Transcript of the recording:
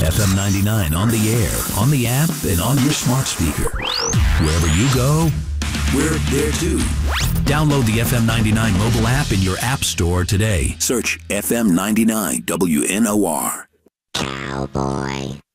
FM 99 on the air, on the app, and on your smart speaker. Wherever you go, we're there too. Download the FM 99 mobile app in your app store today. Search FM 99 WNOR. Cowboy.